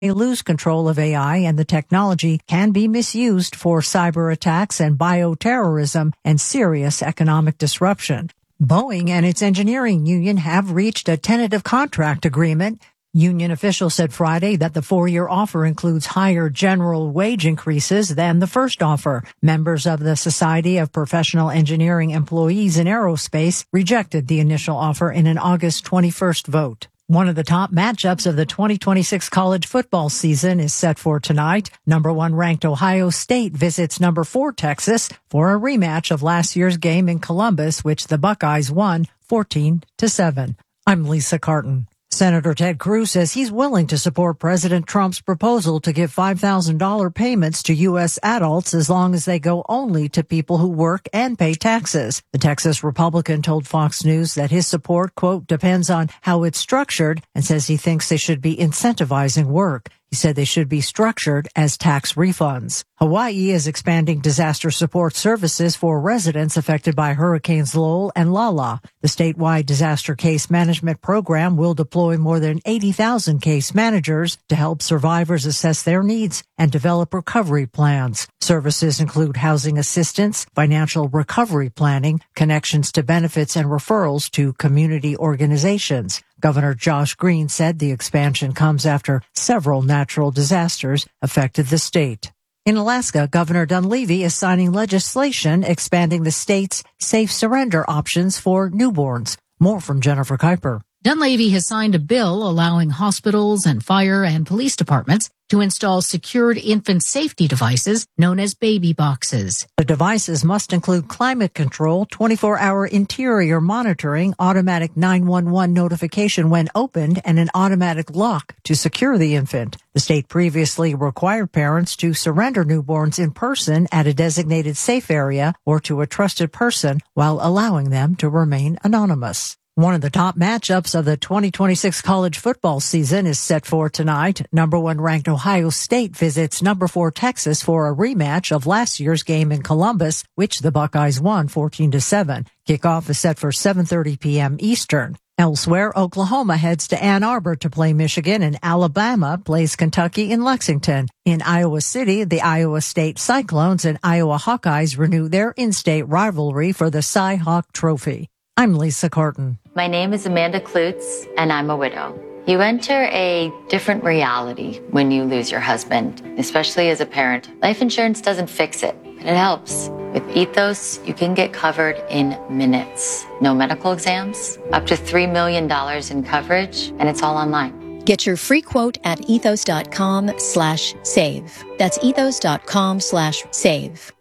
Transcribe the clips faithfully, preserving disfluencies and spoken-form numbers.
lose control of A I, and the technology can be misused for cyber attacks and bioterrorism and serious economic disruption. Boeing and its engineering union have reached a tentative contract agreement. Union officials said Friday that the four-year offer includes higher general wage increases than the first offer. Members of the Society of Professional Engineering Employees in Aerospace rejected the initial offer in an August twenty-first vote. One of the top matchups of the twenty twenty-six college football season is set for tonight. Number one ranked Ohio State visits number four Texas for a rematch of last year's game in Columbus, which the Buckeyes won fourteen to seven. I'm Lisa Carton. Senator Ted Cruz says he's willing to support President Trump's proposal to give five thousand dollars payments to U S adults as long as they go only to people who work and pay taxes. The Texas Republican told Fox News that his support, quote, depends on how it's structured, and says he thinks they should be incentivizing work. He said they should be structured as tax refunds. Hawaii is expanding disaster support services for residents affected by Hurricanes Lowell and Lala. The statewide disaster case management program will deploy more than eighty thousand case managers to help survivors assess their needs and develop recovery plans. Services include housing assistance, financial recovery planning, connections to benefits, and referrals to community organizations. Governor Josh Green said the expansion comes after several natural disasters affected the state. In Alaska, Governor Dunleavy is signing legislation expanding the state's safe surrender options for newborns. More from Jennifer Kuiper. Dunleavy has signed a bill allowing hospitals and fire and police departments to install secured infant safety devices known as baby boxes. The devices must include climate control, twenty-four hour interior monitoring, automatic nine one one notification when opened, and an automatic lock to secure the infant. The state previously required parents to surrender newborns in person at a designated safe area or to a trusted person while allowing them to remain anonymous. One of the top matchups of the twenty twenty-six college football season is set for tonight. Number one ranked Ohio State visits number four Texas for a rematch of last year's game in Columbus, which the Buckeyes won fourteen to seven. Kickoff is set for seven thirty p.m. Eastern. Elsewhere, Oklahoma heads to Ann Arbor to play Michigan, and Alabama plays Kentucky in Lexington. In Iowa City, the Iowa State Cyclones and Iowa Hawkeyes renew their in-state rivalry for the Cy-Hawk Trophy. I'm Lisa Carton. My name is Amanda Klutz, and I'm a widow. You enter a different reality when you lose your husband, especially as a parent. Life insurance doesn't fix it, but it helps. With Ethos, you can get covered in minutes. No medical exams, up to three million dollars in coverage, and it's all online. Get your free quote at ethos.com slash save. That's ethos.com slash save.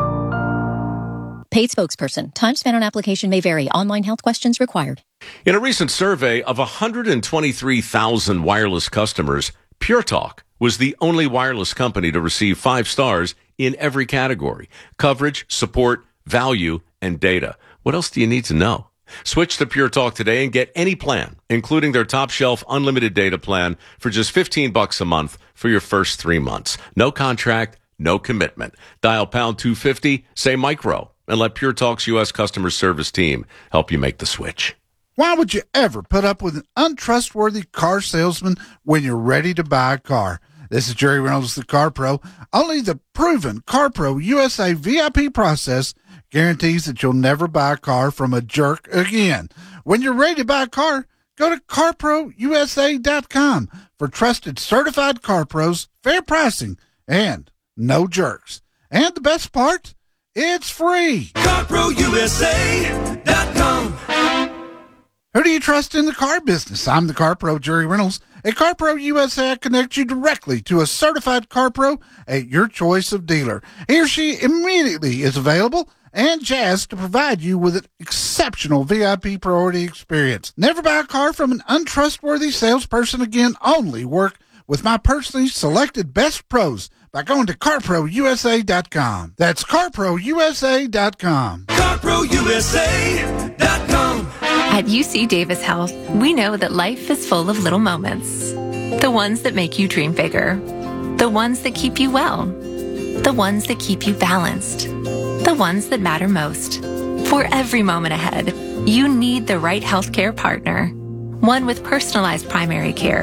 Paid spokesperson. Time spent on application may vary. Online health questions required. In a recent survey of one hundred twenty-three thousand wireless customers, Pure Talk was the only wireless company to receive five stars in every category: coverage, support, value, and data. What else do you need to know? Switch to Pure Talk today and get any plan, including their top shelf unlimited data plan, for just fifteen bucks a month for your first three months. No contract, no commitment. Dial pound two fifty, say micro, and let Pure Talk's U S customer service team help you make the switch. Why would you ever put up with an untrustworthy car salesman when you're ready to buy a car? This is Jerry Reynolds, the Car Pro. Only the proven CarPro U S A V I P process guarantees that you'll never buy a car from a jerk again. When you're ready to buy a car, go to car pro u s a dot com for trusted certified car pros, fair pricing, and no jerks. And the best part? It's free. car pro u s a dot com. Who do you trust in the car business? I'm the Car Pro, Jerry Reynolds. At CarPro U S A, I connect you directly to a certified car pro at your choice of dealer. He or she immediately is available and jazzed to provide you with an exceptional V I P priority experience. Never buy a car from an untrustworthy salesperson again. Only work with my personally selected best pros by going to car pro u s a dot com. That's car pro u s a dot com. car pro u s a dot com. At U C Davis Health, we know that life is full of little moments. The ones that make you dream bigger. The ones that keep you well. The ones that keep you balanced. The ones that matter most. For every moment ahead, you need the right healthcare partner. One with personalized primary care,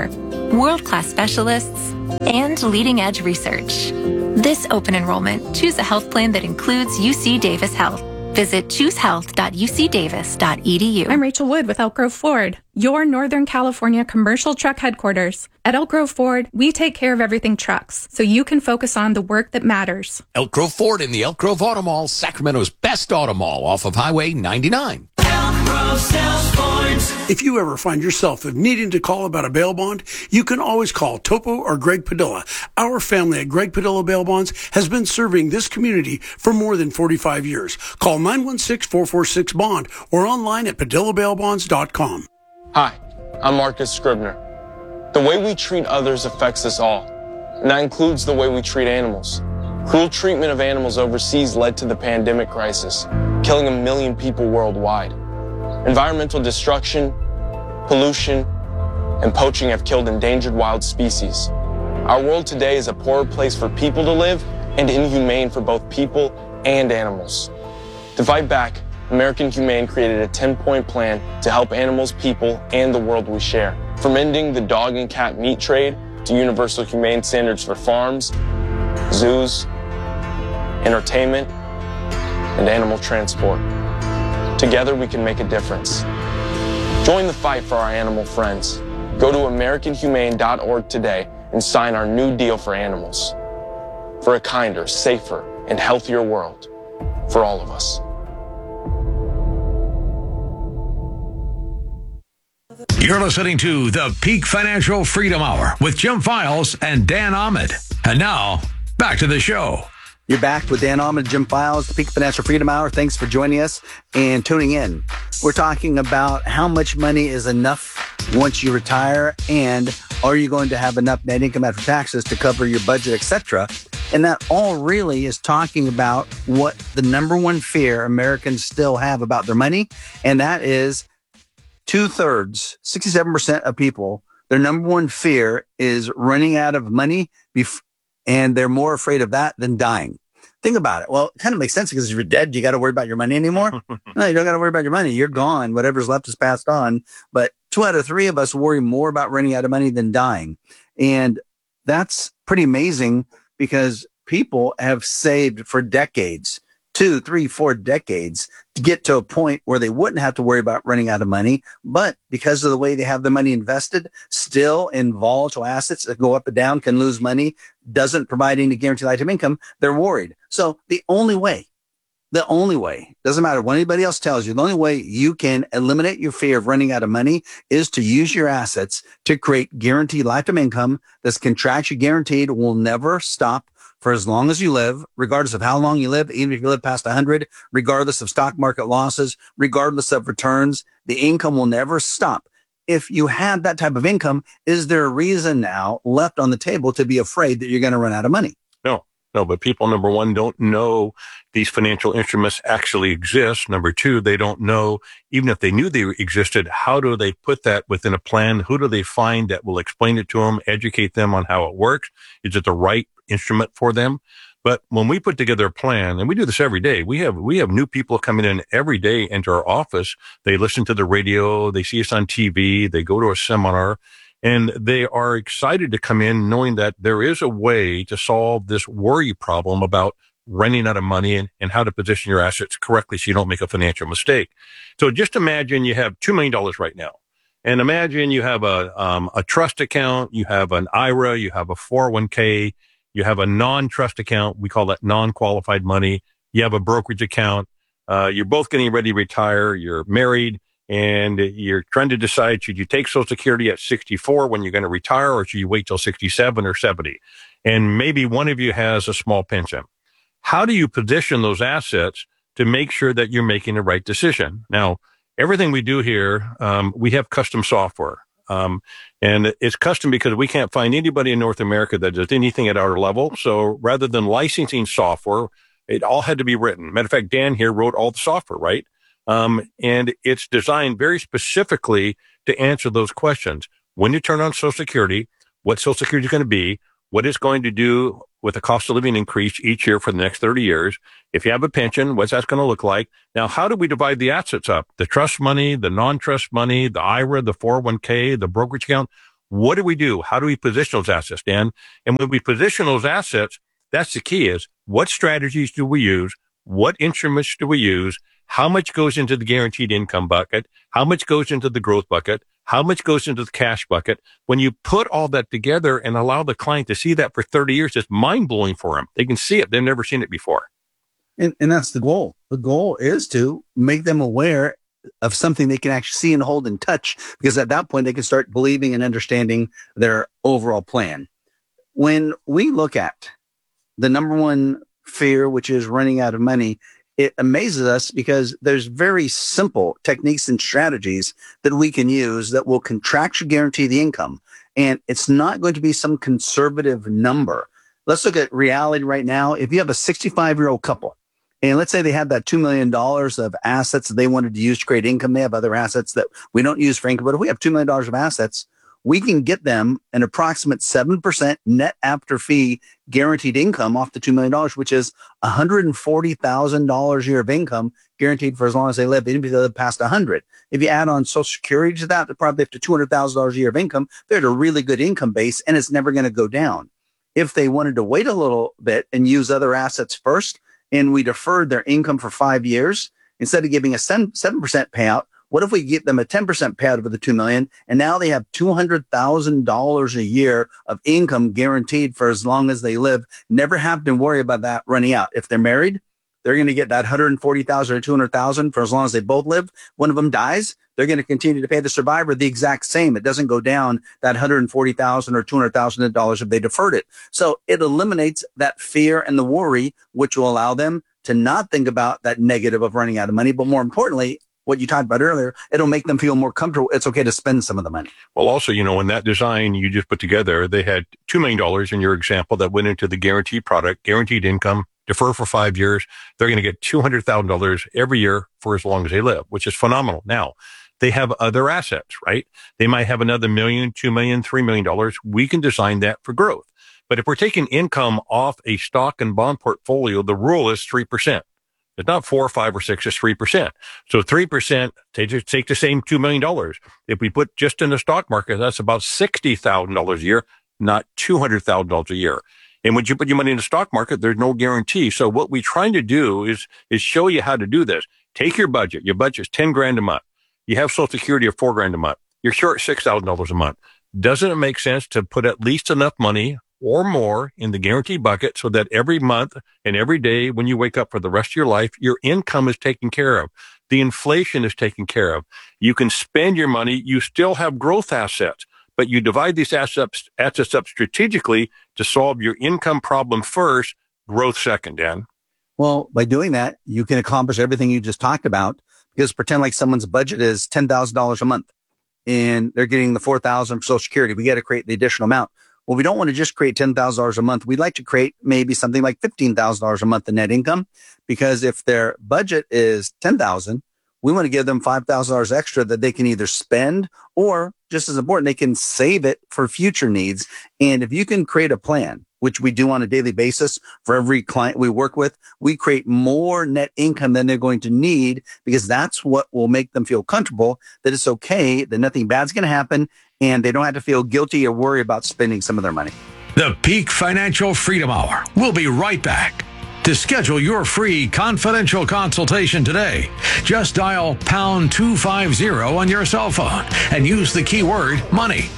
world-class specialists, and leading-edge research. This open enrollment, choose a health plan that includes U C Davis Health. Visit choose health dot u c davis dot e d u. I'm Rachel Wood with Elk Grove Ford, your Northern California commercial truck headquarters. At Elk Grove Ford, we take care of everything trucks, so you can focus on the work that matters. Elk Grove Ford in the Elk Grove Auto Mall, Sacramento's best auto mall off of Highway ninety-nine. Elk Grove sells Fords. If you ever find yourself needing to call about a bail bond, you can always call Topo or Greg Padilla. Our family at Greg Padilla Bail Bonds has been serving this community for more than forty-five years. Call nine one six, four four six, BOND or online at padilla bail bonds dot com. Hi, I'm Marcus Scribner. The way we treat others affects us all, and that includes the way we treat animals. Cruel treatment of animals overseas led to the pandemic crisis, killing a million people worldwide. Environmental destruction, pollution, and poaching have killed endangered wild species. Our world today is a poorer place for people to live and inhumane for both people and animals. To fight back, American Humane created a ten-point plan to help animals, people, and the world we share. From ending the dog and cat meat trade to universal humane standards for farms, zoos, entertainment, and animal transport. Together we can make a difference. Join the fight for our animal friends. Go to american humane dot org today and sign our new deal for animals. For a kinder, safer, and healthier world for all of us. You're listening to the Peak Financial Freedom Hour with Jim Files and Dan Ahmed. And now, back to the show. You're back with Dan Ahmed and Jim Files, the Peak Financial Freedom Hour. Thanks for joining us and tuning in. We're talking about how much money is enough once you retire, and are you going to have enough net income after taxes to cover your budget, et cetera. And that all really is talking about what the number one fear Americans still have about their money, and that is two-thirds, sixty-seven percent of people, their number one fear is running out of money, bef- and they're more afraid of that than dying. Think about it. Well, it kind of makes sense because if you're dead, you got to worry about your money anymore. No, you don't got to worry about your money. You're gone. Whatever's left is passed on. But two out of three of us worry more about running out of money than dying. And that's pretty amazing because people have saved for decades, two, three, four decades to get to a point where they wouldn't have to worry about running out of money. But because of the way they have the money invested, still in volatile assets that go up and down, can lose money, doesn't provide any guaranteed lifetime income, they're worried. So the only way, the only way, doesn't matter what anybody else tells you, the only way you can eliminate your fear of running out of money is to use your assets to create guaranteed lifetime income that's contractually guaranteed, will never stop for as long as you live, regardless of how long you live, even if you live past one hundred, regardless of stock market losses, regardless of returns, the income will never stop. If you had that type of income, is there a reason now left on the table to be afraid that you're going to run out of money? No, no, but people, number one, don't know these financial instruments actually exist. Number two, they don't know, even if they knew they existed, how do they put that within a plan? Who do they find that will explain it to them, educate them on how it works? Is it the right instrument for them? But when we put together a plan, and we do this every day, we have, we have new people coming in every day into our office. They listen to the radio, they see us on T V, they go to a seminar, and they are excited to come in knowing that there is a way to solve this worry problem about running out of money and, and how to position your assets correctly so you don't make a financial mistake. So just imagine you have two million dollars right now. And imagine you have a, um, a trust account, you have an I R A, you have a four oh one k, you have a non-trust account. We call that non-qualified money. You have a brokerage account. Uh, you're both getting ready to retire. You're married and you're trying to decide, should you take Social Security at sixty-four when you're going to retire, or should you wait till sixty-seven or seventy? And maybe one of you has a small pension. How do you position those assets to make sure that you're making the right decision? Now, everything we do here, um, we have custom software. Um, and it's custom because we can't find anybody in North America that does anything at our level. So rather than licensing software, it all had to be written. Matter of fact, Dan here wrote all the software, right? Um, and it's designed very specifically to answer those questions. When you turn on Social Security, what Social Security is going to be, what it's going to do with the cost of living increase each year for the next thirty years. If you have a pension, what's that going to look like? Now, how do we divide the assets up? The trust money, the non-trust money, the I R A, the four oh one k, the brokerage account. What do we do? How do we position those assets, Dan? And when we position those assets, that's the key is what strategies do we use? What instruments do we use? How much goes into the guaranteed income bucket? How much goes into the growth bucket? How much goes into the cash bucket? When you put all that together and allow the client to see that for thirty years, it's mind-blowing for them. They can see it. They've never seen it before. And, and that's the goal. The goal is to make them aware of something they can actually see and hold and touch, because at that point they can start believing and understanding their overall plan. When we look at the number one fear, which is running out of money, it amazes us because there's very simple techniques and strategies that we can use that will contractually guarantee the income. And it's not going to be some conservative number. Let's look at reality right now. If you have a sixty-five-year-old couple, and let's say they had that two million dollars of assets that they wanted to use to create income. They have other assets that we don't use for income. But if we have two million dollars of assets, we can get them an approximate seven percent net after fee guaranteed income off the two million dollars, which is one hundred forty thousand dollars a year of income guaranteed for as long as they live, even if they live past one hundred. If you add on Social Security to that, they're probably up to two hundred thousand dollars a year of income. They're at a really good income base, and it's never going to go down. If they wanted to wait a little bit and use other assets first, and we deferred their income for five years, instead of giving a seven percent payout, what if we give them a ten percent payout over the two million dollars, and now they have two hundred thousand dollars a year of income guaranteed for as long as they live, never have to worry about that running out. If they're married, they're going to get that one hundred forty thousand dollars or two hundred thousand dollars for as long as they both live. One of them dies, they're going to continue to pay the survivor the exact same. It doesn't go down that one hundred forty thousand dollars or two hundred thousand dollars if they deferred it. So it eliminates that fear and the worry, which will allow them to not think about that negative of running out of money. But more importantly, what you talked about earlier, it'll make them feel more comfortable. It's okay to spend some of the money. Well, also, you know, in that design you just put together, they had two million dollars in your example that went into the guaranteed product, guaranteed income, defer for five years. They're going to get two hundred thousand dollars every year for as long as they live, which is phenomenal. Now, they have other assets, right? They might have another million, two million, three million dollars. We can design that for growth. But if we're taking income off a stock and bond portfolio, the rule is three percent. It's not four or five or six, it's three percent. So three percent, take, take the same two million dollars. If we put just in the stock market, that's about sixty thousand dollars a year, not two hundred thousand dollars a year. And when you put your money in the stock market, there's no guarantee. So what we're trying to do is, is show you how to do this. Take your budget. Your budget's ten grand a month. You have Social Security of four grand a month. You're short six thousand dollars a month. Doesn't it make sense to put at least enough money or more in the guarantee bucket so that every month and every day when you wake up for the rest of your life, your income is taken care of. The inflation is taken care of. You can spend your money. You still have growth assets, but you divide these assets, assets up strategically to solve your income problem first, growth second, Dan. Well, by doing that, you can accomplish everything you just talked about, because pretend like someone's budget is ten thousand dollars a month and they're getting the four thousand dollars for Social Security. We got to create the additional amount. Well, we don't want to just create ten thousand dollars a month. We'd like to create maybe something like fifteen thousand dollars a month in net income, because if their budget is ten thousand dollars, we want to give them five thousand dollars extra that they can either spend or, just as important, they can save it for future needs. And if you can create a plan, which we do on a daily basis for every client we work with, we create more net income than they're going to need, because that's what will make them feel comfortable that it's okay, that nothing bad's going to happen, and they don't have to feel guilty or worry about spending some of their money. The Peak Financial Freedom Hour. We'll be right back. To schedule your free confidential consultation today, just dial pound two fifty on your cell phone and use the keyword money.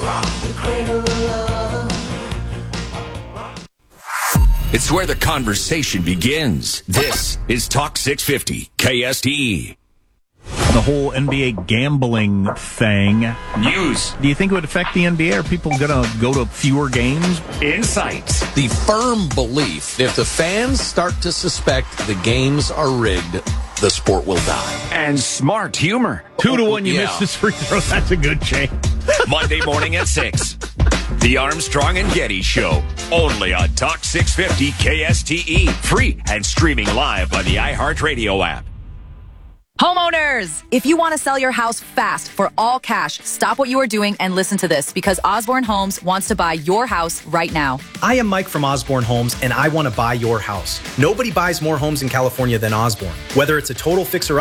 It's where the conversation begins. This is Talk six fifty K S T E. The whole N B A gambling thing. News. Do you think it would affect the N B A? Are people going to go to fewer games? Insights. The firm belief, if the fans start to suspect the games are rigged, the sport will die. And smart humor. Two to one, you yeah. missed this free throw. That's a good change. Monday morning at six. The Armstrong and Getty Show. Only on Talk six fifty K S T E. Free and streaming live on the iHeartRadio app. Homeowners, if you want to sell your house fast for all cash, stop what you are doing and listen to this, because Osborne Homes wants to buy your house right now. I am Mike from Osborne Homes, and I want to buy your house. Nobody buys more homes in California than Osborne. Whether it's a total fixer-upper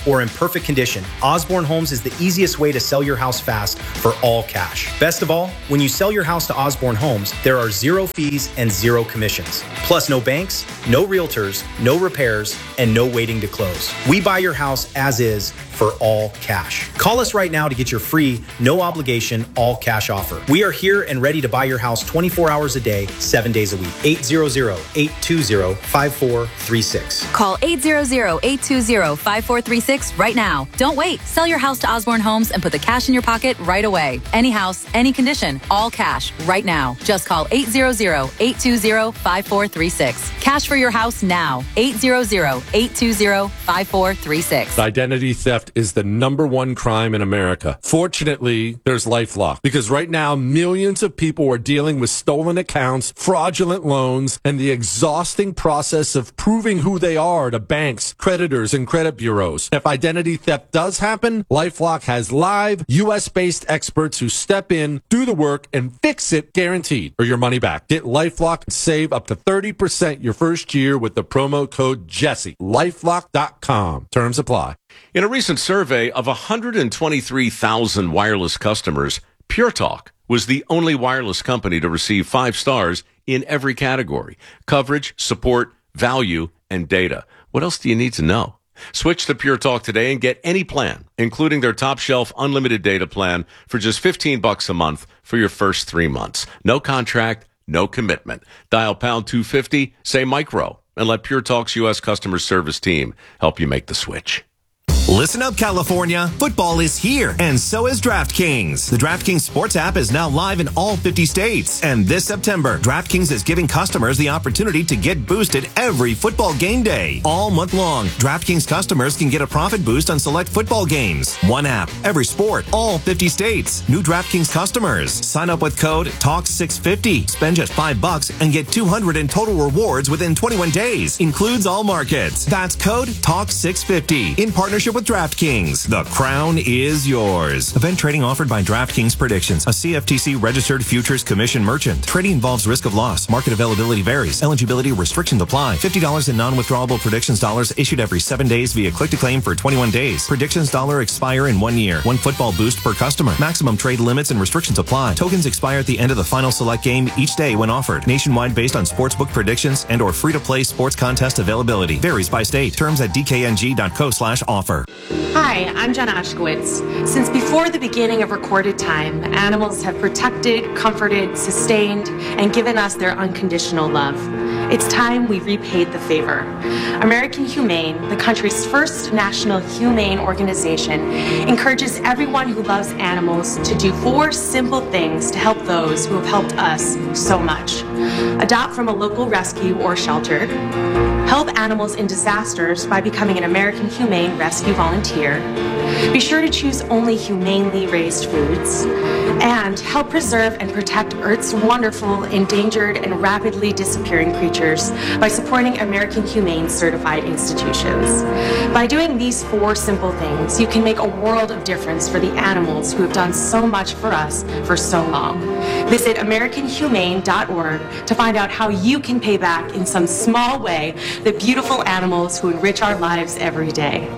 or in perfect condition, Osborne Homes is the easiest way to sell your house fast for all cash. Best of all, when you sell your house to Osborne Homes, there are zero fees and zero commissions. Plus no banks, no realtors, no repairs, and no waiting to close. We buy your house as is for all cash. Call us right now to get your free, no obligation, all cash offer. We are here and ready to buy your house twenty-four hours a day, seven days a week. eight hundred, eight two zero, five four three six. Call eight hundred, eight two zero, five four three six right now. Don't wait. Sell your house to Osborne Homes and put the cash in your pocket right away. Any house, any condition, all cash right now. Just call eight hundred, eight two zero, five four three six. Cash for your house now. eight hundred, eight two zero, five four three six. Identity theft is the number one crime in America. Fortunately, there's LifeLock, because right now millions of people are dealing with stolen accounts, fraudulent loans, and the exhausting process of proving who they are to banks, creditors, and credit bureaus. If identity theft does happen, LifeLock has live U S-based experts who step in, do the work, and fix it guaranteed, or your money back. Get LifeLock and save up to thirty percent your first year with the promo code Jesse. LifeLock dot com. Terms apply. In a recent survey of one hundred twenty-three thousand wireless customers, Pure Talk was the only wireless company to receive five stars in every category: coverage, support, value, and data. What else do you need to know? Switch to Pure Talk today and get any plan, including their top shelf unlimited data plan, for just fifteen bucks a month for your first three months. No contract, no commitment. Dial pound two fifty, say micro, and let Pure Talk's U S customer service team help you make the switch. Listen up, California. Football is here, and so is DraftKings. The DraftKings Sports app is now live in all fifty states. And this September, DraftKings is giving customers the opportunity to get boosted every football game day. All month long, DraftKings customers can get a profit boost on select football games. One app, every sport, all fifty states. New DraftKings customers. Sign up with code Talk six fifty. Spend just five bucks and get two hundred in total rewards within twenty-one days. Includes all markets. That's code Talk six fifty. In partnership with DraftKings. The crown is yours. Event trading offered by DraftKings Predictions, a C F T C registered futures commission merchant. Trading involves risk of loss. Market availability varies. Eligibility restrictions apply. fifty dollars in non-withdrawable predictions dollars issued every seven days via click to claim for twenty-one days. Predictions dollar expire in one year. One football boost per customer. Maximum trade limits and restrictions apply. Tokens expire at the end of the final select game each day when offered. Nationwide based on sportsbook predictions and or free-to-play sports contest availability. Varies by state. Terms at d k n g dot co slash offer. Hi, I'm Jen Oshkowitz. Since before the beginning of recorded time, animals have protected, comforted, sustained, and given us their unconditional love. It's time we repaid the favor. American Humane, the country's first national humane organization, encourages everyone who loves animals to do four simple things to help those who have helped us so much. Adopt from a local rescue or shelter. Help animals in disasters by becoming an American Humane Rescue Volunteer. Be sure to choose only humanely raised foods. And help preserve and protect Earth's wonderful, endangered, and rapidly disappearing creatures by supporting American Humane certified institutions. By doing these four simple things, you can make a world of difference for the animals who have done so much for us for so long. Visit american humane dot org to find out how you can pay back in some small way the beautiful animals who enrich our lives every day.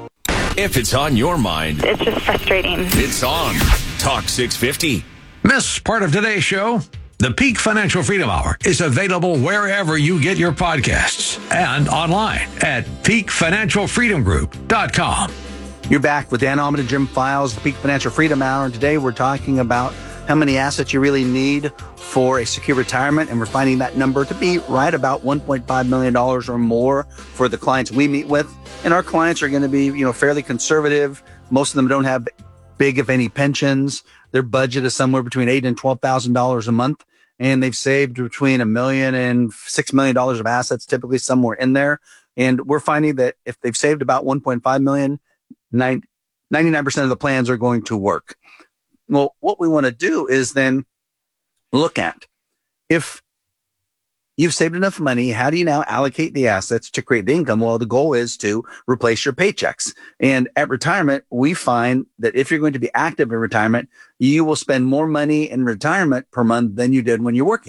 If it's on your mind, it's just frustrating. It's on Talk six fifty. Miss part of today's show? The Peak Financial Freedom Hour is available wherever you get your podcasts and online at peak financial freedom group dot com. You're back with Dan Almond and Jim Files, the Peak Financial Freedom Hour, and today we're talking about how many assets you really need for a secure retirement, and we're finding that number to be right about one point five million dollars or more for the clients we meet with. And our clients are going to be, you know, fairly conservative. Most of them don't have big, if any, pensions. Their budget is somewhere between eight and twelve thousand dollars a month, and they've saved between a million and six million dollars of assets, typically somewhere in there. And we're finding that if they've saved about one point five million, ninety-nine percent of the plans are going to work. Well, what we want to do is then look at, if you've saved enough money, how do you now allocate the assets to create the income? Well, the goal is to replace your paychecks. And at retirement, we find that if you're going to be active in retirement, you will spend more money in retirement per month than you did when you're working.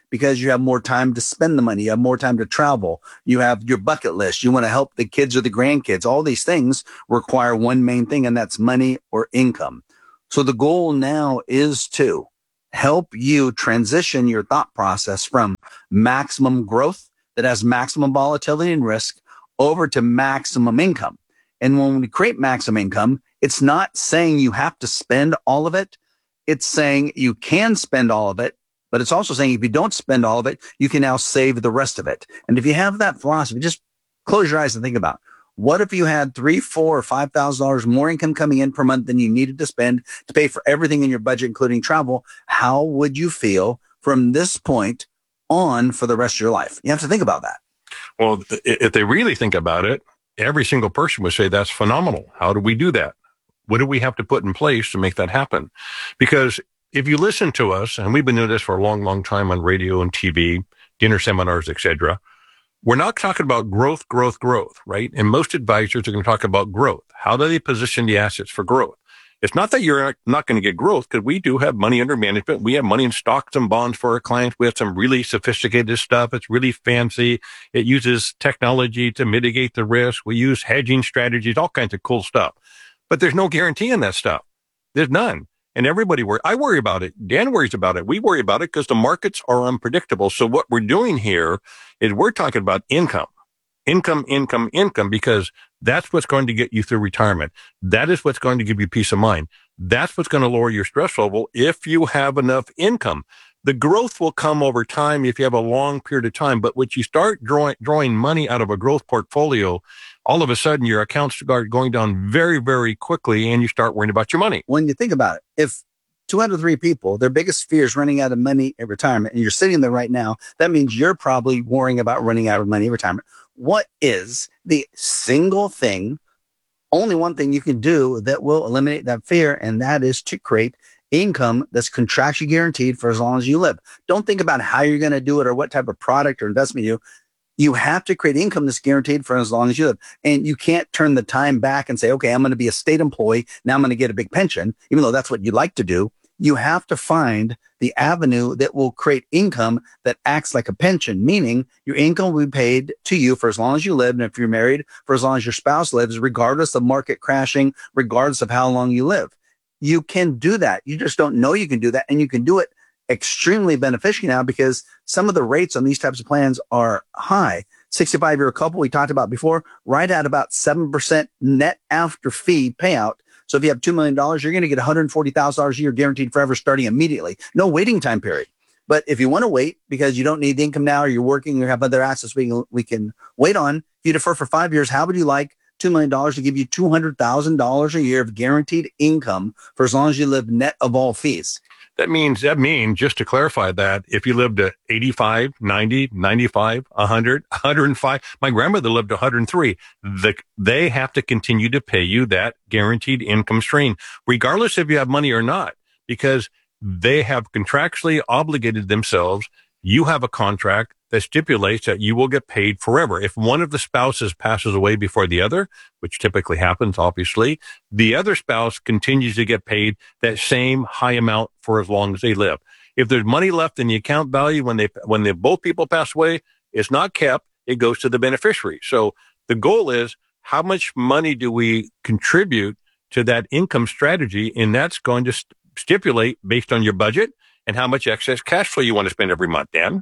because you have more time to spend the money. You have more time to travel. You have your bucket list. You want to help the kids or the grandkids. All these things require one main thing, and that's money or income. So the goal now is to help you transition your thought process from maximum growth that has maximum volatility and risk over to maximum income. And when we create maximum income, it's not saying you have to spend all of it. It's saying you can spend all of it, but it's also saying if you don't spend all of it, you can now save the rest of it. And if you have that philosophy, just close your eyes and think about, what if you had three, four, or five thousand dollars more income coming in per month than you needed to spend to pay for everything in your budget, including travel? How would you feel from this point on for the rest of your life? You have to think about that. Well, if they really think about it, every single person would say that's phenomenal. How do we do that? What do we have to put in place to make that happen? Because if you listen to us, and we've been doing this for a long, long time on radio and T V, dinner seminars, et cetera, we're not talking about growth, growth, growth, right? And most advisors are going to talk about growth. How do they position the assets for growth? It's not that you're not going to get growth, because we do have money under management. We have money in stocks and bonds for our clients. We have some really sophisticated stuff. It's really fancy. It uses technology to mitigate the risk. We use hedging strategies, all kinds of cool stuff. But there's no guarantee in that stuff. There's none. And everybody worry. I worry about it. Dan worries about it. We worry about it because the markets are unpredictable. So what we're doing here is we're talking about income, income, income, income, because that's what's going to get you through retirement. That is what's going to give you peace of mind. That's what's going to lower your stress level if you have enough income. The growth will come over time if you have a long period of time. But when you start drawing, drawing money out of a growth portfolio, all of a sudden your accounts start going down very, very quickly, and you start worrying about your money. When you think about it, if two out of three people, their biggest fear is running out of money at retirement, and you're sitting there right now, that means you're probably worrying about running out of money at retirement. What is the single thing, only one thing you can do that will eliminate that fear? And that is to create income that's contractually guaranteed for as long as you live. Don't think about how you're going to do it or what type of product or investment you do. You have to create income that's guaranteed for as long as you live. And you can't turn the time back and say, okay, I'm going to be a state employee. Now I'm going to get a big pension, even though that's what you like to do. You have to find the avenue that will create income that acts like a pension, meaning your income will be paid to you for as long as you live. And if you're married, for as long as your spouse lives, regardless of market crashing, regardless of how long you live. You can do that. You just don't know you can do that. And you can do it extremely beneficially now because some of the rates on these types of plans are high. sixty-five year couple we talked about before, right at about seven percent net after fee payout. So if you have two million dollars, you're going to get one hundred forty thousand dollars a year guaranteed forever starting immediately. No waiting time period. But if you want to wait because you don't need the income now, or you're working or have other assets we can, we can wait on, if you defer for five years, how would you like two million dollars to give you two hundred thousand dollars a year of guaranteed income for as long as you live net of all fees? That means, that means, just to clarify that, if you lived to eighty-five, ninety, ninety-five, one hundred, one hundred five, my grandmother lived to one hundred three, the, they have to continue to pay you that guaranteed income stream, regardless if you have money or not, because they have contractually obligated themselves. You have a contract that stipulates that you will get paid forever. If one of the spouses passes away before the other, which typically happens, obviously, the other spouse continues to get paid that same high amount for as long as they live. If there's money left in the account value when they, when they both people pass away, it's not kept. It goes to the beneficiary. So the goal is, how much money do we contribute to that income strategy? And that's going to st- stipulate based on your budget and how much excess cash flow you want to spend every month, Dan.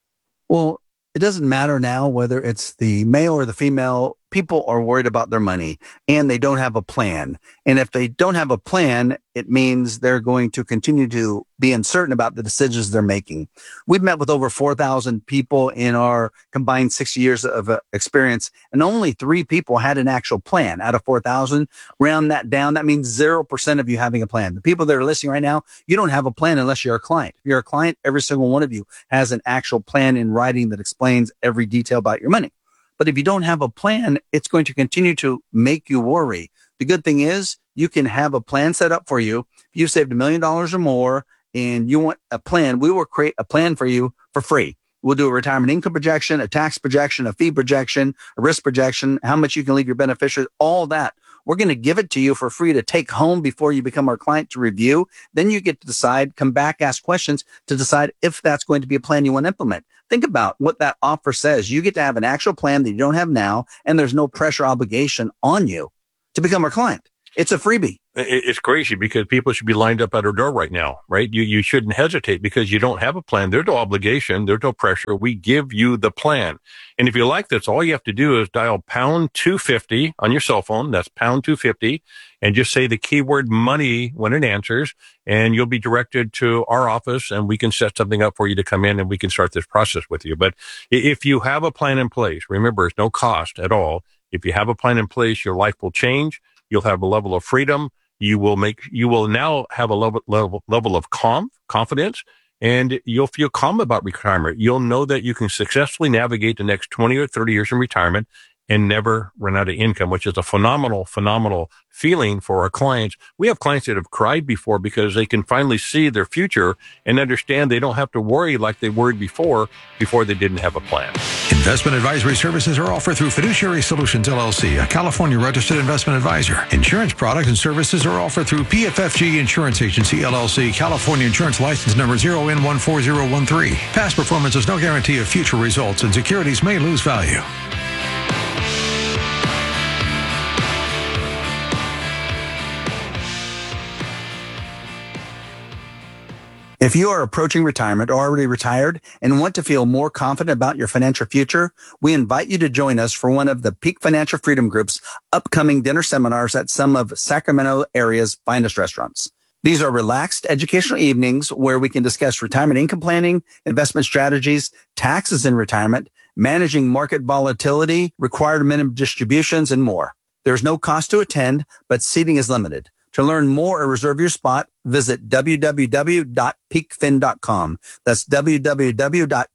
Well, it doesn't matter now whether it's the male or the female. People are worried about their money and they don't have a plan. And if they don't have a plan, it means they're going to continue to be uncertain about the decisions they're making. We've met with over four thousand people in our combined sixty years of uh, experience, and only three people had an actual plan out of four thousand. Round that down, that means zero percent of you having a plan. The people that are listening right now, you don't have a plan unless you're a client. If you're a client, every single one of you has an actual plan in writing that explains every detail about your money. But if you don't have a plan, it's going to continue to make you worry. The good thing is you can have a plan set up for you. If you saved a million dollars or more and you want a plan, we will create a plan for you for free. We'll do a retirement income projection, a tax projection, a fee projection, a risk projection, how much you can leave your beneficiaries, all that We're going to give it to you for free to take home before you become our client to review. Then you get to decide, come back, ask questions to decide if that's going to be a plan you want to implement. Think about what that offer says. You get to have an actual plan that you don't have now, and there's no pressure obligation on you to become our client. It's a freebie. It's crazy because people should be lined up at our door right now, right? You you shouldn't hesitate because you don't have a plan. There's no obligation. There's no pressure. We give you the plan. And if you like this, all you have to do is dial pound two fifty on your cell phone. That's pound two fifty. And just say the keyword money when it answers. And you'll be directed to our office and we can set something up for you to come in and we can start this process with you. But if you have a plan in place, remember, it's no cost at all. If you have a plan in place, your life will change. You'll have a level of freedom. You will make, you will now have a level, level, level of calm, confidence, and you'll feel calm about retirement. You'll know that you can successfully navigate the next twenty or thirty years in retirement and never run out of income, which is a phenomenal, phenomenal feeling for our clients. We have clients that have cried before because they can finally see their future and understand they don't have to worry like they worried before, before they didn't have a plan. Investment advisory services are offered through Fiduciary Solutions, L L C, a California registered investment advisor. Insurance products and services are offered through P F F G Insurance Agency, L L C, California Insurance License Number zero N one four zero one three. Past performance is no guarantee of future results, and securities may lose value. If you are approaching retirement or already retired and want to feel more confident about your financial future, we invite you to join us for one of the Peak Financial Freedom Group's upcoming dinner seminars at some of Sacramento area's finest restaurants. These are relaxed educational evenings where we can discuss retirement income planning, investment strategies, taxes in retirement, managing market volatility, required minimum distributions, and more. There's no cost to attend, but seating is limited. To learn more or reserve your spot, visit w w w dot peak fin dot com. That's w w w dot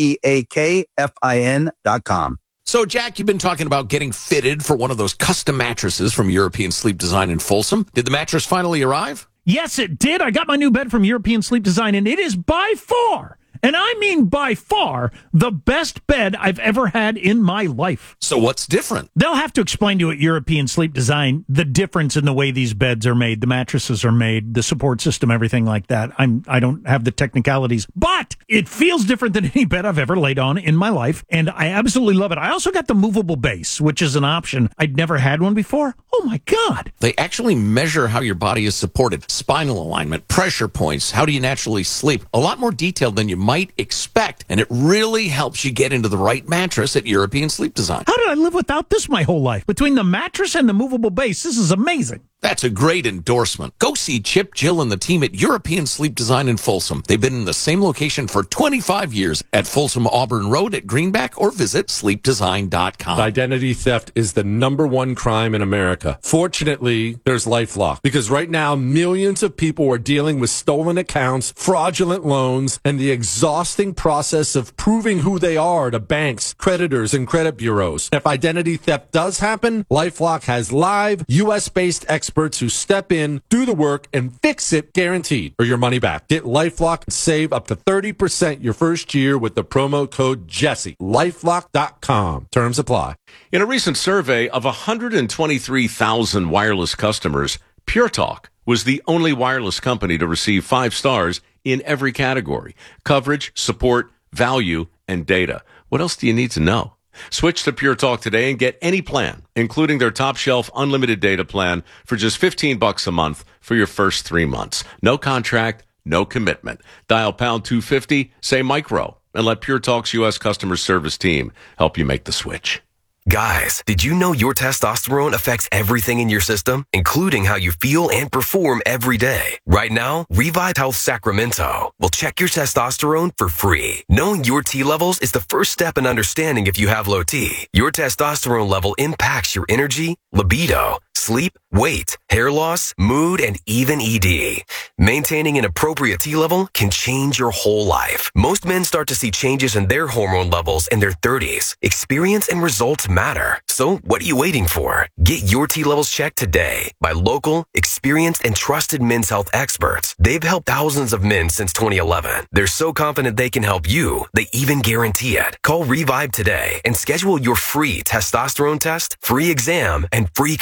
peak fin dot com. So, Jack, you've been talking about getting fitted for one of those custom mattresses from European Sleep Design in Folsom. Did the mattress finally arrive? Yes, it did. I got my new bed from European Sleep Design, and it is by far, and I mean by far, the best bed I've ever had in my life. So what's different? They'll have to explain to it, European Sleep Design, the difference in the way these beds are made, the mattresses are made, the support system, everything like that. I'm, I don't have the technicalities, but it feels different than any bed I've ever laid on in my life, and I absolutely love it. I also got the movable base, which is an option. I'd never had one before. Oh, my God. They actually measure how your body is supported, spinal alignment, pressure points, how do you naturally sleep, a lot more detailed than you might expect, and it really helps you get into the right mattress at European Sleep Design. How did I live without this my whole life? Between the mattress and the movable base, this is amazing. That's a great endorsement. Go see Chip, Jill, and the team at European Sleep Design in Folsom. They've been in the same location for twenty-five years at Folsom Auburn Road at Greenback, or visit sleep design dot com. Identity theft is the number one crime in America. Fortunately, there's LifeLock, because right now millions of people are dealing with stolen accounts, fraudulent loans, and the exhausting process of proving who they are to banks, creditors, and credit bureaus. If identity theft does happen, LifeLock has live U S-based experts Experts who step in, do the work, and fix it, guaranteed, or your money back. Get LifeLock and save up to thirty percent your first year with the promo code Jesse. lifelock dot com. Terms apply. In a recent survey of one hundred twenty-three thousand wireless customers, Pure Talk was the only wireless company to receive five stars in every category: coverage, support, value, and data. What else do you need to know? Switch to Pure Talk today and get any plan, including their top shelf unlimited data plan, for just fifteen bucks a month for your first three months. No contract, no commitment. Dial pound two fifty, say micro, and let Pure Talk's U S customer service team help you make the switch. Guys, did you know your testosterone affects everything in your system, including how you feel and perform every day? Right now, Revive Health Sacramento will check your testosterone for free. Knowing your T levels is the first step in understanding if you have low T. Your testosterone level impacts your energy, libido, sleep, weight, hair loss, mood, and even E D. Maintaining an appropriate T level can change your whole life. Most men start to see changes in their hormone levels in their thirties. Experience and results matter. So what are you waiting for? Get your T levels checked today by local, experienced, and trusted men's health experts. They've helped thousands of men since twenty eleven. They're so confident they can help you, they even guarantee it. Call Revive today and schedule your free testosterone test, free exam, and free consultation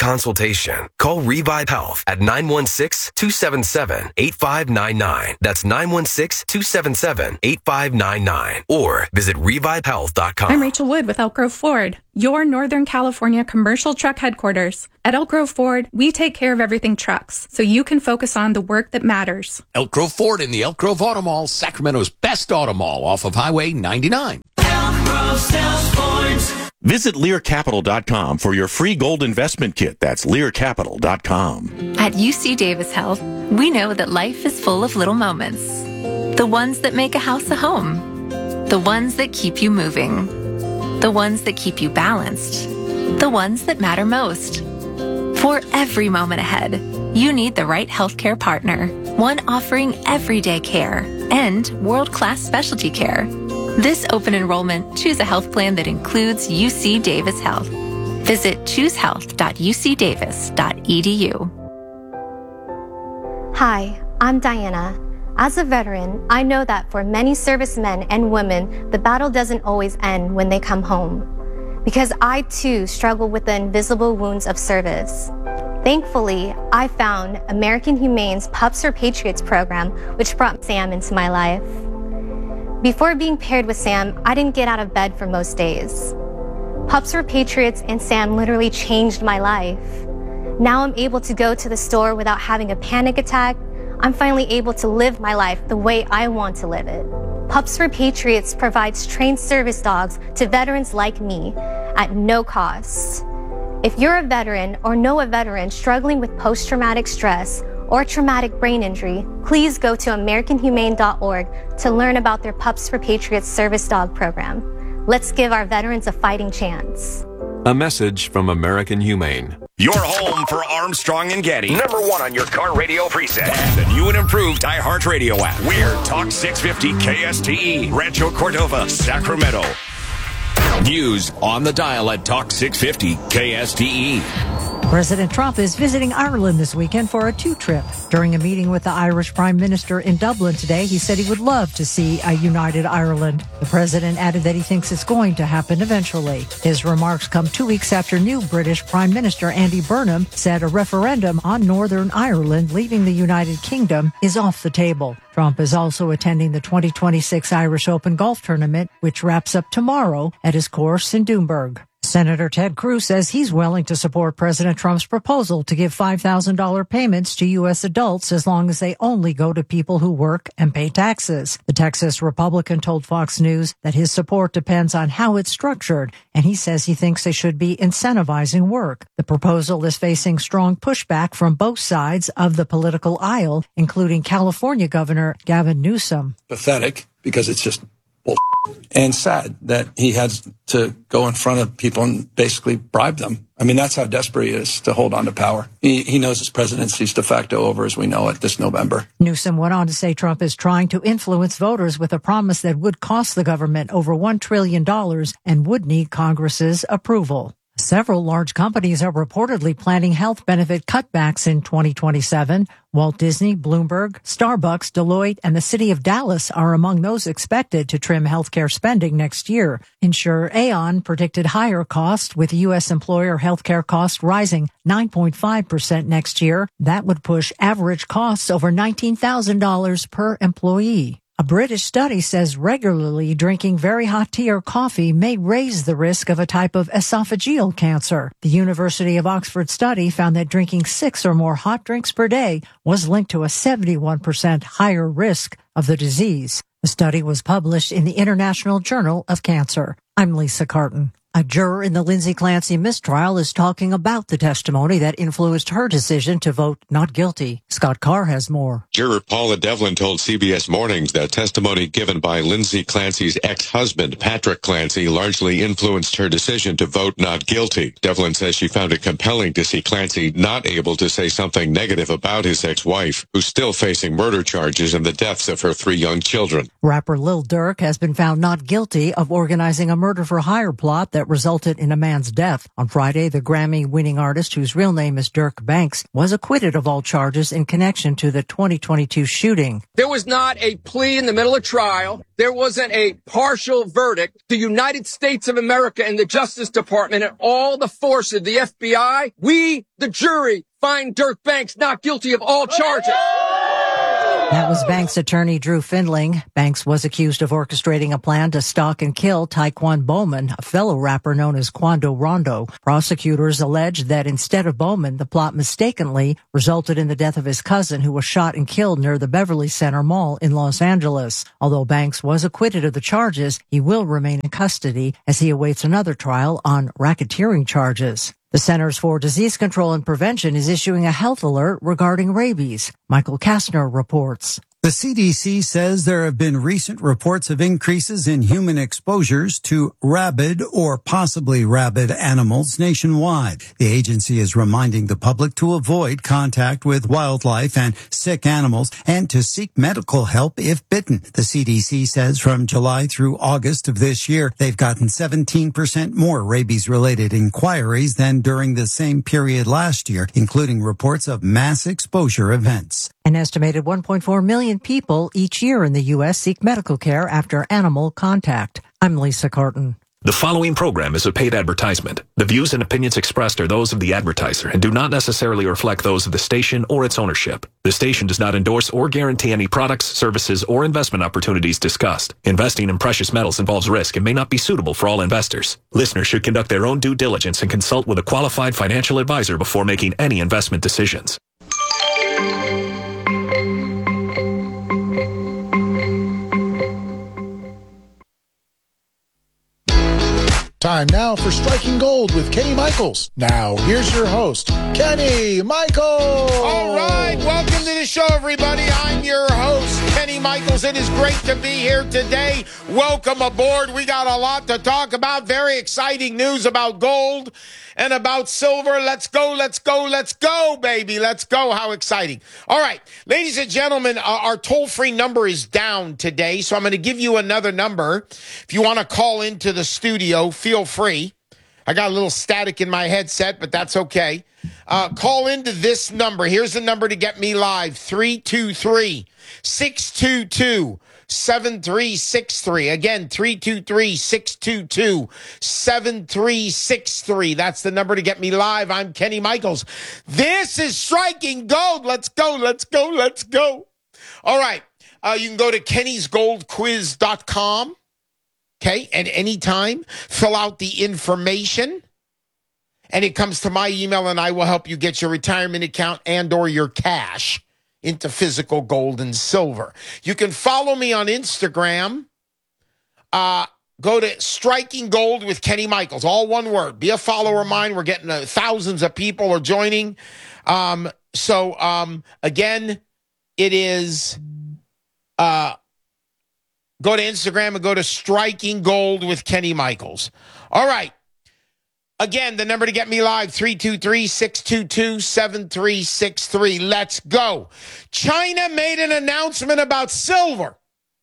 consultation. Call Revive Health at nine one six, two seven seven, eight five nine nine. That's nine one six, two seven seven, eight five nine nine. Or visit revive health dot com. I'm Rachel Wood with Elk Grove Ford, your Northern California commercial truck headquarters. At Elk Grove Ford, we take care of everything trucks, so you can focus on the work that matters. Elk Grove Ford in the Elk Grove Auto Mall, Sacramento's best auto mall off of Highway ninety-nine. Elk Grove Sales Points. Visit Lear Capital dot com for your free gold investment kit. That's Lear Capital dot com. At U C Davis Health, we know that life is full of little moments. The ones that make a house a home. The ones that keep you moving. The ones that keep you balanced. The ones that matter most. For every moment ahead, you need the right healthcare partner. One offering everyday care and world-class specialty care. This open enrollment, choose a health plan that includes U C Davis Health. Visit choose health dot u c davis dot e d u. Hi, I'm Diana. As a veteran, I know that for many servicemen and women, the battle doesn't always end when they come home. Because I too struggle with the invisible wounds of service. Thankfully, I found American Humane's Pups for Patriots program, which brought Sam into my life. Before being paired with Sam, I didn't get out of bed for most days. Pups for Patriots and Sam literally changed my life. Now I'm able to go to the store without having a panic attack. I'm finally able to live my life the way I want to live it. Pups for Patriots provides trained service dogs to veterans like me at no cost. If you're a veteran or know a veteran struggling with post-traumatic stress or traumatic brain injury, please go to american humane dot org to learn about their Pups for Patriots service dog program. Let's give our veterans a fighting chance. A message from American Humane. Your home for Armstrong and Getty. Number one on your car radio preset. The new and improved iHeartRadio app. We're Talk six fifty K S T E, Rancho Cordova, Sacramento. News on the dial at Talk six fifty K S T E. President Trump is visiting Ireland this weekend for a two-trip. During a meeting with the Irish Prime Minister in Dublin today, he said he would love to see a united Ireland. The president added that he thinks it's going to happen eventually. His remarks come two weeks after new British Prime Minister Andy Burnham said a referendum on Northern Ireland leaving the United Kingdom is off the table. Trump is also attending the twenty twenty-six Irish Open Golf Tournament, which wraps up tomorrow at his course in Doonburg. Senator Ted Cruz says he's willing to support President Trump's proposal to give five thousand dollars payments to U S adults as long as they only go to people who work and pay taxes. The Texas Republican told Fox News that his support depends on how it's structured, and he says he thinks they should be incentivizing work. The proposal is facing strong pushback from both sides of the political aisle, including California Governor Gavin Newsom. Pathetic, because it's just bull. And sad that he had to go in front of people and basically bribe them. I mean, that's how desperate he is to hold on to power. He, he knows his presidency's de facto over as we know it this November. Newsom went on to say Trump is trying to influence voters with a promise that would cost the government over one trillion dollars and would need Congress's approval. Several large companies are reportedly planning health benefit cutbacks in twenty twenty-seven. Walt Disney, Bloomberg, Starbucks, Deloitte, and the city of Dallas are among those expected to trim healthcare spending next year. Insurer Aon predicted higher costs, with U S employer healthcare costs rising nine point five percent next year. That would push average costs over nineteen thousand dollars per employee. A British study says regularly drinking very hot tea or coffee may raise the risk of a type of esophageal cancer. The University of Oxford study found that drinking six or more hot drinks per day was linked to a seventy-one percent higher risk of the disease. The study was published in the International Journal of Cancer. I'm Lisa Carton. A juror in the Lindsay Clancy mistrial is talking about the testimony that influenced her decision to vote not guilty. Scott Carr has more. Juror Paula Devlin told C B S Mornings that testimony given by Lindsay Clancy's ex-husband, Patrick Clancy, largely influenced her decision to vote not guilty. Devlin says she found it compelling to see Clancy not able to say something negative about his ex-wife, who's still facing murder charges and the deaths of her three young children. Rapper Lil Durk has been found not guilty of organizing a murder-for-hire plot that that resulted in a man's death. On Friday, the Grammy-winning artist, whose real name is Dirk Banks, was acquitted of all charges in connection to the twenty twenty-two shooting. There was not a plea in the middle of trial. There wasn't a partial verdict. The United States of America and the Justice Department and all the force of the F B I, we, the jury, find Dirk Banks not guilty of all charges. That was Banks' attorney, Drew Findling. Banks was accused of orchestrating a plan to stalk and kill Taekwon Bowman, a fellow rapper known as Quando Rondo. Prosecutors alleged that instead of Bowman, the plot mistakenly resulted in the death of his cousin, who was shot and killed near the Beverly Center Mall in Los Angeles. Although Banks was acquitted of the charges, he will remain in custody as he awaits another trial on racketeering charges. The Centers for Disease Control and Prevention is issuing a health alert regarding rabies. Michael Kastner reports. The C D C says there have been recent reports of increases in human exposures to rabid or possibly rabid animals nationwide. The agency is reminding the public to avoid contact with wildlife and sick animals and to seek medical help if bitten. The C D C says from July through August of this year, they've gotten seventeen percent more rabies-related inquiries than during the same period last year, including reports of mass exposure events. An estimated one point four million people each year in the U S seek medical care after animal contact. I'm Lisa Carton. The following program is a paid advertisement. The views and opinions expressed are those of the advertiser and do not necessarily reflect those of the station or its ownership. The station does not endorse or guarantee any products, services, or investment opportunities discussed. Investing in precious metals involves risk and may not be suitable for all investors. Listeners should conduct their own due diligence and consult with a qualified financial advisor before making any investment decisions. Time now for Striking Gold with Kenny Michaels. Now, here's your host, Kenny Michaels. All right, welcome to the show, everybody. I'm your host, Kenny Michaels. It is great to be here today. Welcome aboard. We got a lot to talk about. Very exciting news about gold and about silver. Let's go, let's go, let's go, baby. Let's go. How exciting. All right, ladies and gentlemen, uh, our toll-free number is down today, so I'm going to give you another number. If you want to call into the studio, feel free. I got a little static in my headset, but that's okay. Uh, call into this number. Here's the number to get me live, three two three, six two two, seven three six three. Again, three two three, six two two, seven three six three. That's the number to get me live. I'm Kenny Michaels. This is Striking Gold. Let's go, let's go, let's go. All right. Uh, you can go to kennys gold quiz dot com. Okay, at any time, fill out the information, and it comes to my email, and I will help you get your retirement account and or your cash into physical gold and silver. You can follow me on Instagram. Uh, go to Striking Gold with Kenny Michaels, all one word. Be a follower of mine. We're getting uh, thousands of people are joining. Um, so, um, again, it is... Uh, Go to Instagram and go to Striking Gold with Kenny Michaels. All right. Again, the number to get me live, three two three, six two two, seven three six three. Let's go. China made an announcement about silver.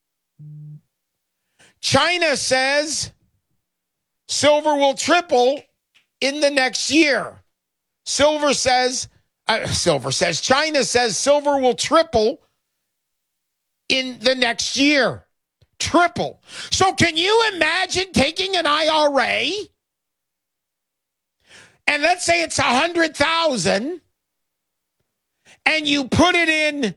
China says silver will triple in the next year. Silver says, uh, silver says, China says silver will triple in the next year. Triple. So can you imagine taking an I R A and let's say it's a hundred thousand and you put it in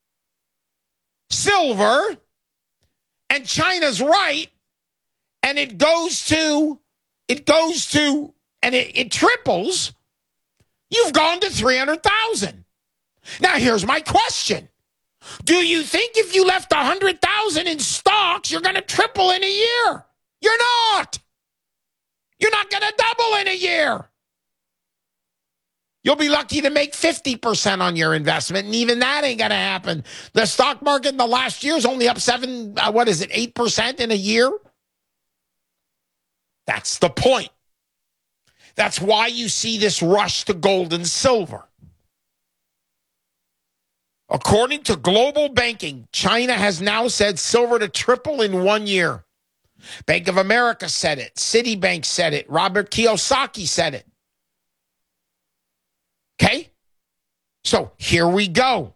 silver and China's right and it goes to it goes to and it, it triples, you've gone to three hundred thousand. Now here's my question. Do you think if you left one hundred thousand in stocks, you're going to triple in a year? You're not. You're not going to double in a year. You'll be lucky to make fifty percent on your investment, and even that ain't going to happen. The stock market in the last year is only up seven, uh, what is it, eight percent in a year? That's the point. That's why you see this rush to gold and silver. According to Global Banking, China has now said silver to triple in one year. Bank of America said it. Citibank said it. Robert Kiyosaki said it. Okay? So here we go.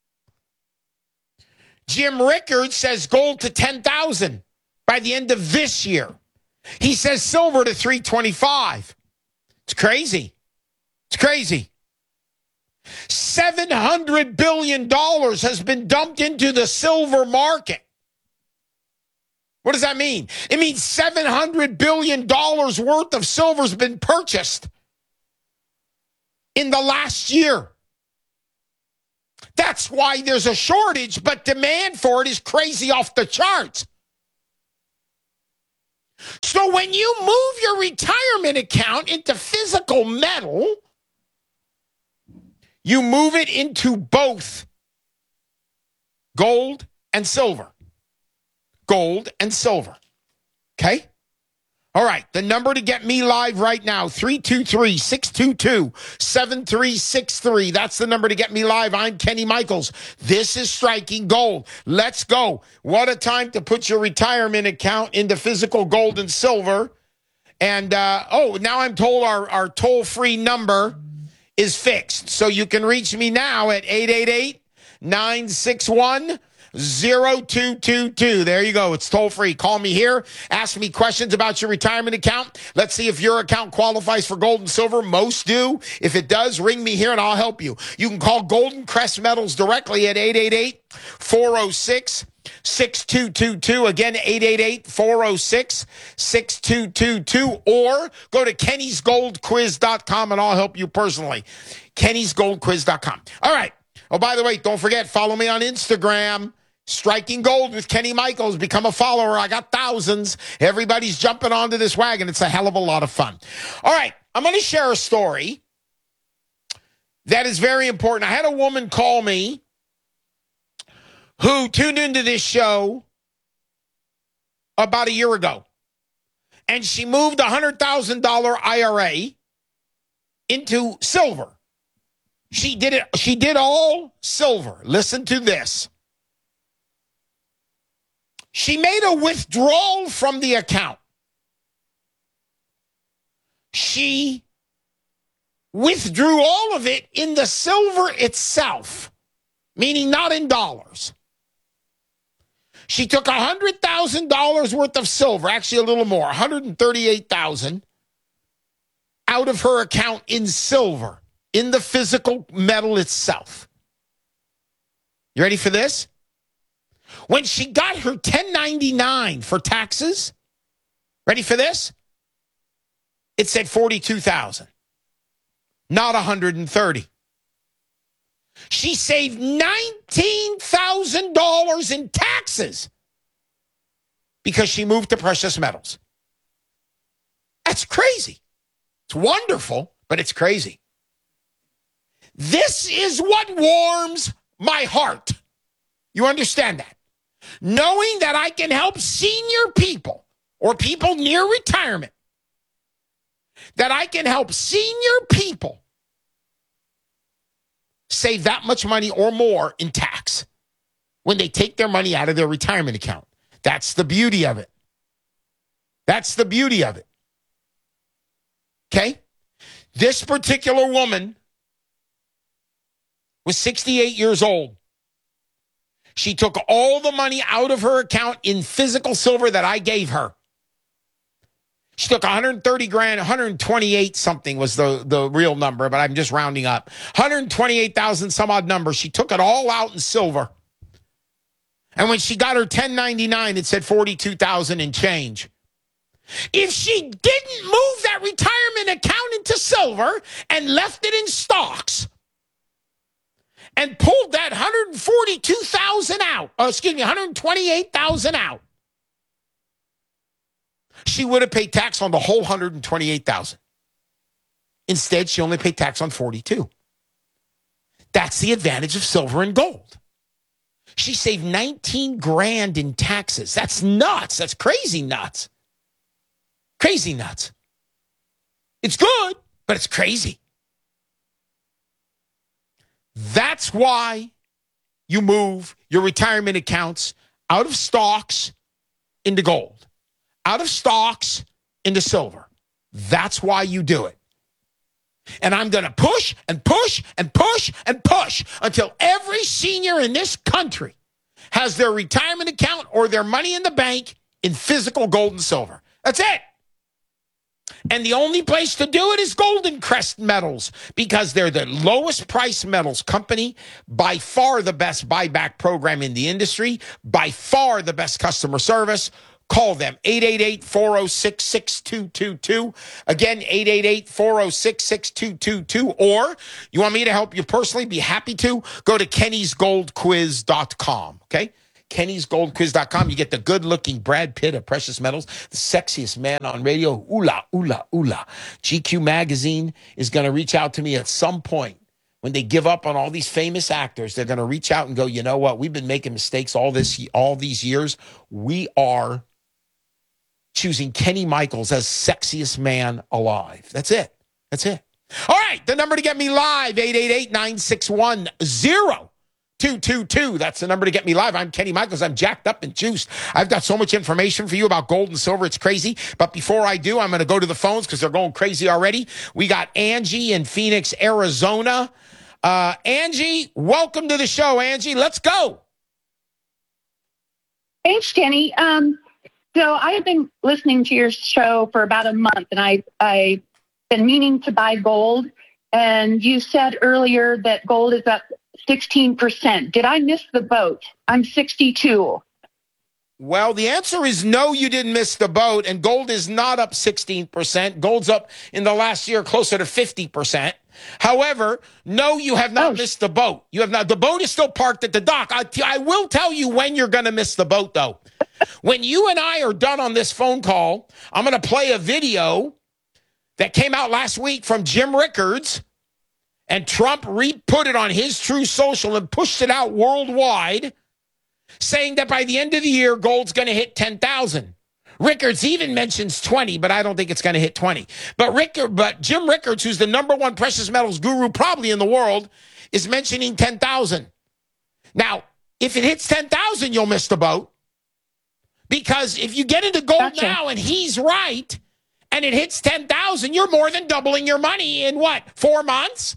Jim Rickards says gold to ten thousand by the end of this year. He says silver to three twenty-five. It's crazy. It's crazy. seven hundred billion dollars has been dumped into the silver market. What does that mean? It means seven hundred billion dollars worth of silver has been purchased in the last year. That's why there's a shortage, but demand for it is crazy off the charts. So when you move your retirement account into physical metal, you move it into both gold and silver. Gold and silver. Okay? All right, the number to get me live right now, three two three, six two two, seven three six three. That's the number to get me live. I'm Kenny Michaels. This is Striking Gold. Let's go. What a time to put your retirement account into physical gold and silver. And, uh, oh, now I'm told our, our toll-free number is fixed. So you can reach me now at eight eight eight, nine six one, zero two two two. There you go. It's toll free. Call me here. Ask me questions about your retirement account. Let's see if your account qualifies for gold and silver. Most do. If it does, ring me here and I'll help you. You can call Golden Crest Metals directly at eight eight eight, four oh six, six two two two. Again, eight eight eight, four oh six, six two two two. Or go to kennys gold quiz dot com and I'll help you personally. kennys gold quiz dot com. All right. Oh, by the way, don't forget, follow me on Instagram. Striking Gold with Kenny Michaels. Become a follower. I got thousands. Everybody's jumping onto this wagon. It's a hell of a lot of fun. All right, I'm going to share a story that is very important. I had a woman call me who tuned into this show about a year ago, and she moved a one hundred thousand dollars I R A into silver. She did it. She did all silver. Listen to this. She made a withdrawal from the account. She withdrew all of it in the silver itself, meaning not in dollars. She took one hundred thousand dollars worth of silver, actually a little more, one hundred thirty-eight thousand dollars, out of her account in silver, in the physical metal itself. You ready for this? When she got her ten ninety-nine for taxes, ready for this? It said forty-two thousand dollars, not one hundred thirty thousand dollars. She saved nineteen thousand dollars in taxes because she moved to precious metals. That's crazy. It's wonderful, but it's crazy. This is what warms my heart. You understand that? Knowing that I can help senior people or people near retirement, that I can help senior people save that much money or more in tax when they take their money out of their retirement account. That's the beauty of it. That's the beauty of it. Okay? This particular woman was sixty-eight years old. She took all the money out of her account in physical silver that I gave her. She took one hundred thirty grand, one hundred twenty-eight something was the, the real number, but I'm just rounding up. one hundred twenty-eight thousand some odd number. She took it all out in silver. And when she got her ten ninety-nine, it said forty-two thousand and change. If she didn't move that retirement account into silver and left it in stocks, and pulled that one hundred forty-two thousand out, oh, excuse me, one hundred twenty-eight thousand out, she would have paid tax on the whole one hundred twenty-eight thousand. Instead, she only paid tax on forty-two. That's the advantage of silver and gold. She saved nineteen grand in taxes. That's nuts. That's crazy nuts. Crazy nuts. It's good, but it's crazy. That's why you move your retirement accounts out of stocks into gold, out of stocks into silver. That's why you do it. And I'm going to push and push and push and push until every senior in this country has their retirement account or their money in the bank in physical gold and silver. That's it. And the only place to do it is Golden Crest Metals, because they're the lowest price metals company, by far the best buyback program in the industry, by far the best customer service. Call them, eight eight eight, four oh six, six two two two. Again, eight eight eight, four oh six, six two two two. Or you want me to help you personally, be happy to, go to kennys gold quiz dot com, okay? kennys gold quiz dot com. You get the good-looking Brad Pitt of precious metals, the sexiest man on radio. Oola, oola, oola. G Q Magazine is going to reach out to me at some point. When they give up on all these famous actors, they're going to reach out and go, you know what? We've been making mistakes all this, all these years. We are choosing Kenny Michaels as sexiest man alive. That's it. That's it. All right. The number to get me live, eight eight eight, nine six one, zero two two two. That's the number to get me live. I'm Kenny Michaels. I'm jacked up and juiced. I've got so much information for you about gold and silver. It's crazy. But before I do, I'm going to go to the phones because they're going crazy already. We got Angie in Phoenix, Arizona. Uh, Angie, welcome to the show, Angie. Let's go. Thanks, Kenny. Um, So I have been listening to your show for about a month, and I, I've been meaning to buy gold. And you said earlier that gold is up sixteen percent. Did I miss the boat? I'm sixty-two. Well, the answer is no, you didn't miss the boat. And gold is not up sixteen percent. Gold's up in the last year closer to fifty percent. However, no, you have not oh. missed the boat. You have not. The boat is still parked at the dock. I, I will tell you when you're going to miss the boat, though. When you and I are done on this phone call, I'm going to play a video that came out last week from Jim Rickards, and Trump re-put it on his True Social and pushed it out worldwide, saying that by the end of the year, gold's going to hit ten thousand. Rickards even mentions twenty, but I don't think it's going to hit twenty. But Rickard, but Jim Rickards, who's the number one precious metals guru probably in the world, is mentioning ten thousand. Now, if it hits ten thousand, you'll miss the boat. Because if you get into gold gotcha. now and he's right, and it hits ten thousand, you're more than doubling your money in what, four months?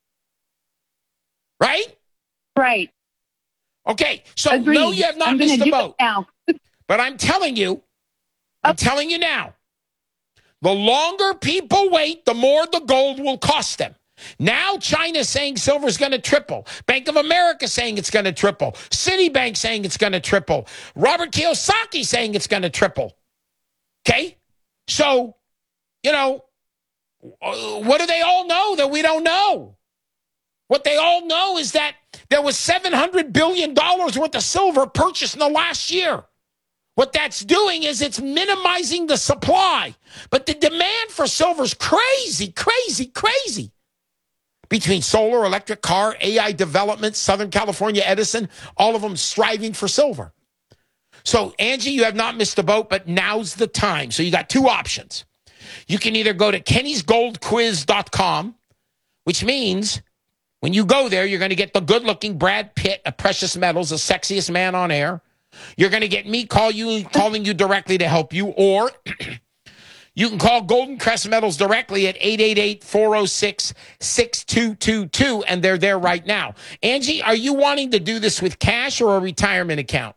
Right? Right. Okay, so Agreed. no, you have not I'm missed the boat. Now. But I'm telling you, I'm telling you now, the longer people wait, the more the gold will cost them. Now China's saying silver's going to triple. Bank of America saying it's going to triple. Citibank saying it's going to triple. Robert Kiyosaki saying it's going to triple. Okay? So, you know, what do they all know that we don't know? What they all know is that there was seven hundred billion dollars worth of silver purchased in the last year. What that's doing is it's minimizing the supply. But the demand for silver is crazy, crazy, crazy. Between solar, electric car, A I development, Southern California Edison, all of them striving for silver. So, Angie, you have not missed the boat, but now's the time. So you got two options. You can either go to kennys gold quiz dot com, which means when you go there, you're going to get the good-looking Brad Pitt of precious metals, the sexiest man on air. You're going to get me call you, calling you directly to help you, or you can call Golden Crest Metals directly at eight eight eight, four oh six, six two two two, and they're there right now. Angie, are you wanting to do this with cash or a retirement account?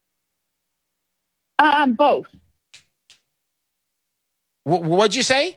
Um, both. W- what'd you say?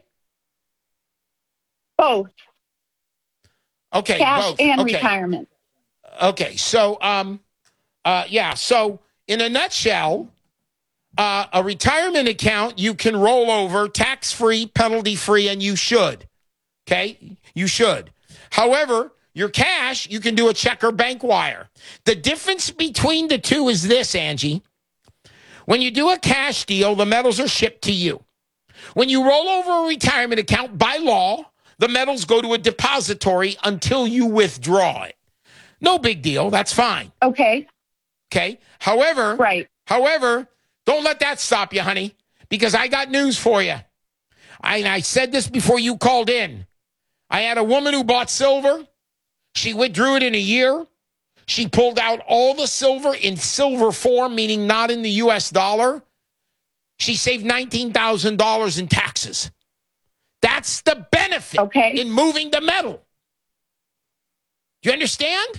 Both. Okay, cash both. and okay. retirement. Okay, so, um, uh, yeah, so in a nutshell, Uh, a retirement account you can roll over tax-free, penalty-free, and you should. Okay? You should. However, your cash, you can do a check or bank wire. The difference between the two is this, Angie. When you do a cash deal, the metals are shipped to you. When you roll over a retirement account, by law, the metals go to a depository until you withdraw it. No big deal. That's fine. Okay. Okay? However, right. However, don't let that stop you, honey, because I got news for you. I, I said this before you called in. I had a woman who bought silver. She withdrew it in a year. She pulled out all the silver in silver form, meaning not in the U S dollar. She saved nineteen thousand dollars in taxes. That's the benefit okay. in moving the metal. Do you understand?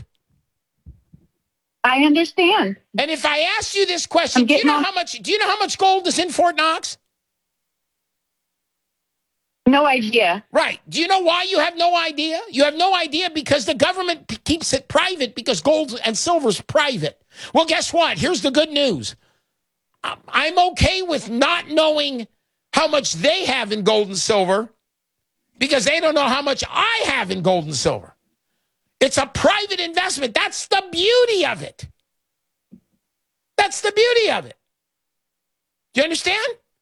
I understand. And if I ask you this question, do you know on- how much do you know how much gold is in Fort Knox? No idea. Right. Do you know why you have no idea? You have no idea because the government p- keeps it private because gold and silver is private. Well, guess what? Here's the good news. I'm okay with not knowing how much they have in gold and silver because they don't know how much I have in gold and silver. It's a private investment. That's the beauty of it. That's the beauty of it. Do you understand?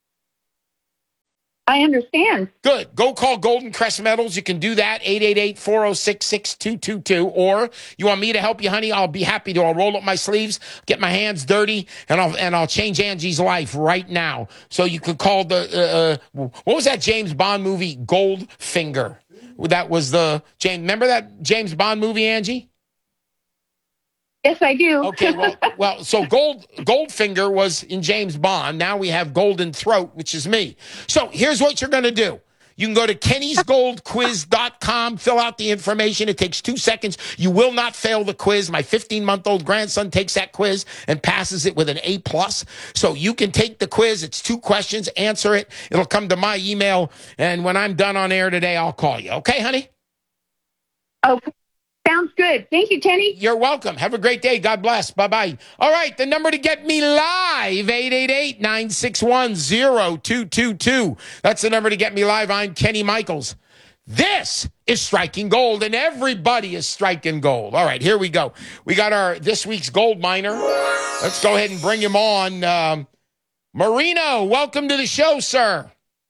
I understand. Good. Go call Golden Crest Metals. You can do that, eight eight eight, four oh six, six two two two. Or you want me to help you, honey, I'll be happy to. I'll roll up my sleeves, get my hands dirty, and I'll and I'll change Angie's life right now. So you could call the, uh, uh, what was that James Bond movie, Goldfinger? That was the, James. Remember that James Bond movie, Angie? Yes, I do. Okay, well, well, so Gold Goldfinger was in James Bond. Now we have Golden Throat, which is me. So here's what you're going to do. You can go to kennys gold quiz dot com, fill out the information. It takes two seconds. You will not fail the quiz. My fifteen-month-old grandson takes that quiz and passes it with an A plus. So you can take the quiz. It's two questions. Answer it. It'll come to my email. And when I'm done on air today, I'll call you. Okay, honey? Okay. Sounds good. Thank you, Kenny. You're welcome. Have a great day. God bless. Bye-bye. All right, the number to get me live, eight eight eight, nine six one, zero two two two. That's the number to get me live. I'm Kenny Michaels. This is Striking Gold, and everybody is striking gold. All right, here we go. We got our this week's gold miner. Let's go ahead and bring him on. Um, Marino, welcome to the show, sir.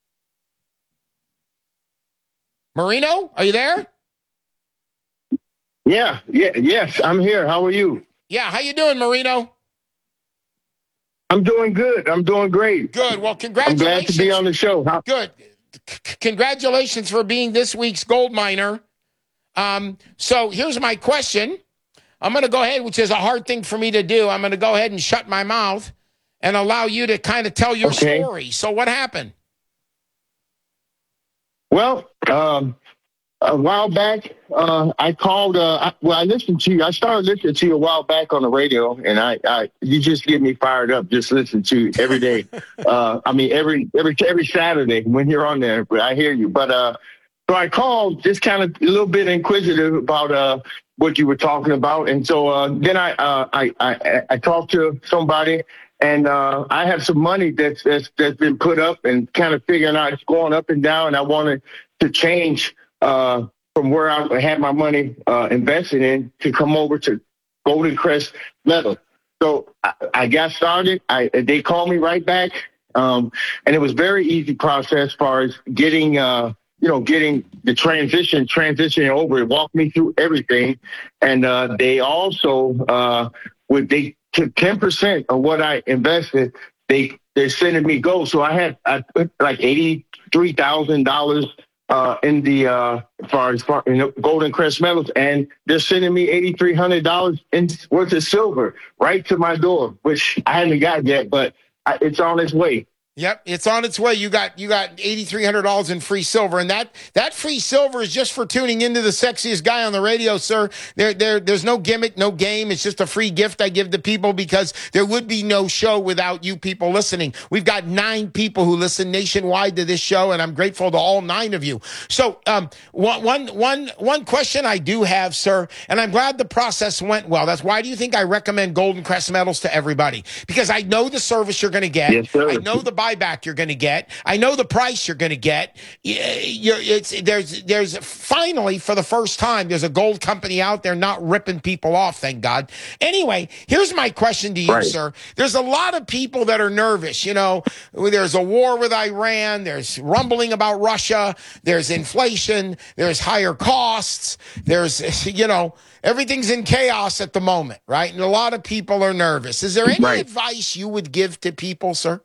Marino, are you there? Yeah, yeah, yes, I'm here. How are you? Yeah, how you doing, Marino? I'm doing good. I'm doing great. Good. Well, congratulations. I'm glad to be on the show. How- Good. C- congratulations for being this week's gold miner. Um, so here's my question. I'm going to go ahead, which is a hard thing for me to do. I'm going to go ahead and shut my mouth and allow you to kind of tell your Okay. story. So what happened? Well, um, a while back, uh, I called. Uh, I, well, I listened to you. I started listening to you a while back on the radio, and I, I you just get me fired up. Just listen to you every day. uh, I mean, every every every Saturday when you're on there. But I hear you. But uh, so I called, just kind of a little bit inquisitive about uh what you were talking about, and so uh, then I uh I I, I talked to somebody. And uh, I have some money that's, that's that's been put up and kind of figuring out it's going up and down. And I wanted to change uh, from where I had my money uh, invested in to come over to Golden Crest Metal. So I, I got started. I they called me right back, um, and it was very easy process as far as getting uh, you know getting the transition transitioning over. It walked me through everything, and uh, they also uh, would they. To ten percent of what I invested, they they're sending me gold. So I had I put like eighty three thousand dollars uh, in the uh, as far as far, you know, Golden Crest Metals, and they're sending me eighty three hundred dollars in worth of silver right to my door, which I haven't got yet, but I, it's on its way. Yep, it's on its way. You got you got eight thousand three hundred dollars in free silver, and that that free silver is just for tuning into the sexiest guy on the radio, sir. There there there's no gimmick, no game. It's just a free gift I give to people because there would be no show without you people listening. We've got nine people who listen nationwide to this show, and I'm grateful to all nine of you. So, um, one one one one question I do have, sir, and I'm glad the process went well. That's why do you think I recommend Golden Crest Metals to everybody? Because I know the service you're going to get. Yes, sir. I know the buyback you're going to get. I know the price you're going to get. You're, it's there's there's finally for the first time there's a gold company out there not ripping people off. Thank God. Anyway, here's my question to you, Right. sir. There's a lot of people that are nervous. You know, there's a war with Iran. There's rumbling about Russia. There's inflation. There's higher costs. There's you know. Everything's in chaos at the moment, right? And a lot of people are nervous. Is there any Right. advice you would give to people, sir?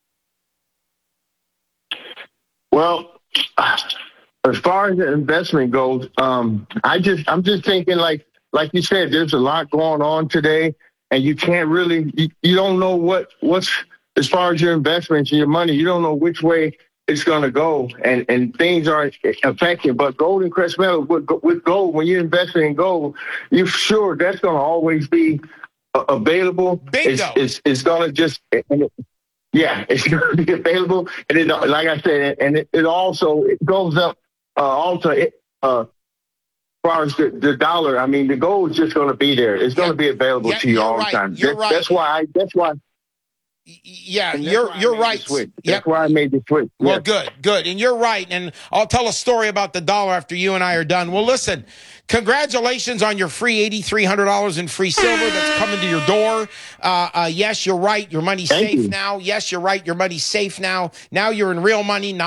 Well, as far as the investment goes, um, I just I'm just thinking like like you said, there's a lot going on today, and you can't really you, you don't know what what's as far as your investments and your money, you don't know which way it's going to go, and, and things are affected. But gold and Crest Metal, with, with gold, when you're investing in gold, you're sure that's going to always be uh, available. Bingo. It's, it's, it's going to just, and it, yeah, it's going to be available. And it, like I said, and it, it also it goes up uh, also uh, as far as the, the dollar. I mean, the gold is just going to be there. It's going to be available yeah, to you all right. the time. You're that, right. That's why I. That's why. Yeah, you're you're right. That's yep. why I made the switch. Well, Yes. good, good. And you're right. And I'll tell a story about the dollar after you and I are done. Well, listen, congratulations on your free eight thousand three hundred dollars in free silver that's coming to your door. Uh, uh, yes, you're right. Your money's Thank safe you. now. Yes, you're right. Your money's safe now. Now you're in real money, not